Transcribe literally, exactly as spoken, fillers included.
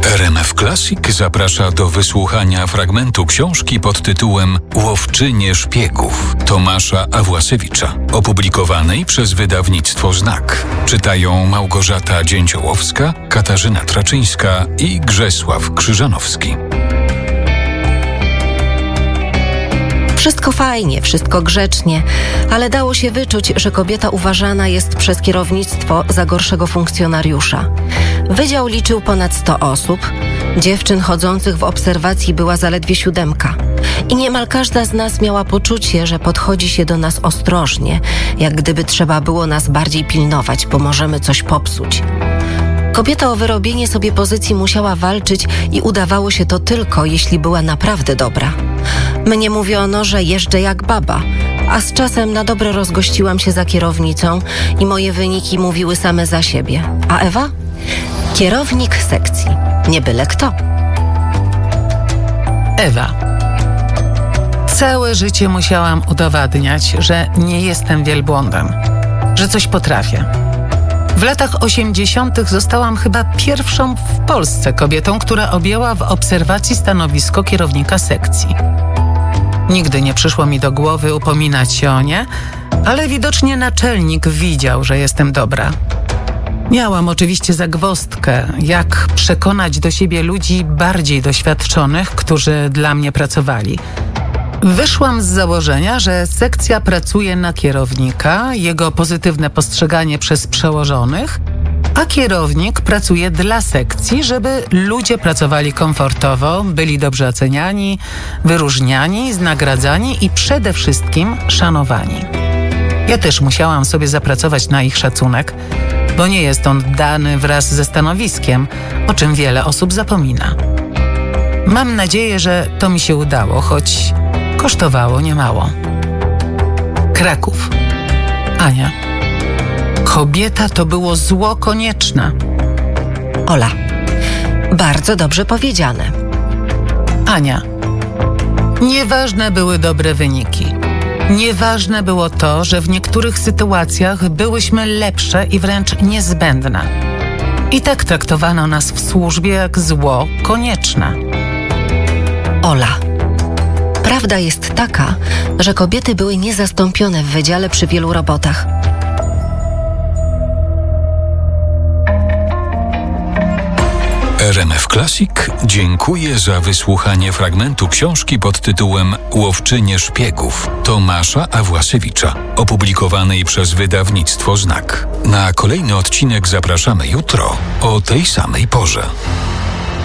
R M F Classic zaprasza do wysłuchania fragmentu książki pod tytułem Łowczynie szpiegów Tomasza Awłasiewicza, opublikowanej przez wydawnictwo Znak. Czytają Małgorzata Dzięciołowska, Katarzyna Traczyńska i Grzesław Krzyżanowski. Wszystko fajnie, wszystko grzecznie, ale dało się wyczuć, że kobieta uważana jest przez kierownictwo za gorszego funkcjonariusza. Wydział liczył ponad sto osób, dziewczyn chodzących w obserwacji była zaledwie siódemka. I niemal każda z nas miała poczucie, że podchodzi się do nas ostrożnie, jak gdyby trzeba było nas bardziej pilnować, bo możemy coś popsuć. Kobieta o wyrobienie sobie pozycji musiała walczyć i udawało się to tylko, jeśli była naprawdę dobra. Mnie mówiono, że jeżdżę jak baba, a z czasem na dobre rozgościłam się za kierownicą i moje wyniki mówiły same za siebie. A Ewa? Kierownik sekcji. Nie byle kto. Ewa. Całe życie musiałam udowadniać, że nie jestem wielbłądem, że coś potrafię. W latach osiemdziesiątych zostałam chyba pierwszą w Polsce kobietą, która objęła w obserwacji stanowisko kierownika sekcji. Nigdy nie przyszło mi do głowy upominać się o nie, ale widocznie naczelnik widział, że jestem dobra. Miałam oczywiście zagwozdkę, jak przekonać do siebie ludzi bardziej doświadczonych, którzy dla mnie pracowali. Wyszłam z założenia, że sekcja pracuje na kierownika, jego pozytywne postrzeganie przez przełożonych, a kierownik pracuje dla sekcji, żeby ludzie pracowali komfortowo, byli dobrze oceniani, wyróżniani, nagradzani i przede wszystkim szanowani. Ja też musiałam sobie zapracować na ich szacunek, bo nie jest on dany wraz ze stanowiskiem, o czym wiele osób zapomina. Mam nadzieję, że to mi się udało, choć kosztowało niemało. Kraków. Ania. Kobieta to było zło konieczne. Ola. Bardzo dobrze powiedziane. Ania. Nieważne były dobre wyniki. Nieważne było to, że w niektórych sytuacjach byłyśmy lepsze i wręcz niezbędne. I tak traktowano nas w służbie jak zło konieczne. Ola. Prawda jest taka, że kobiety były niezastąpione w wydziale przy wielu robotach. R M F Classic dziękuję za wysłuchanie fragmentu książki pod tytułem Łowczynie szpiegów Tomasza Awłasiewicza, opublikowanej przez wydawnictwo Znak. Na kolejny odcinek zapraszamy jutro o tej samej porze.